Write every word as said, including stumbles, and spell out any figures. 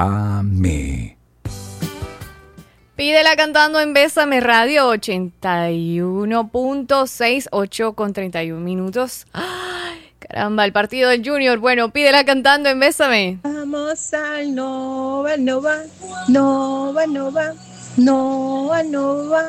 Amé. Pídela cantando en Bésame Radio ochenta y uno punto seis, ocho con treinta y un minutos. ¡Ay, caramba, el partido del Junior! Bueno, pídela cantando en Bésame. Vamos al Nova, Nova, Nova, Nova, Nova, Nova.